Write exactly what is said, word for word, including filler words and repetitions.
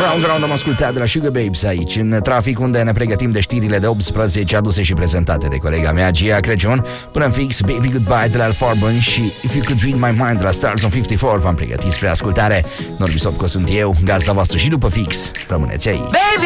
Ground Ground am ascultat de la Sugar Babes aici, în trafic, unde ne pregătim de știrile de optsprezece aduse și prezentate de colega mea, Gia Crăciun. Până în fix, Baby Goodbye de la Al Farben și If You Could Read My Mind de la Stars on cincizeci și patru v-am pregătit spre ascultare. Norbi Sopco sunt eu, gazda voastră și după fix. Rămâneți aici. Baby!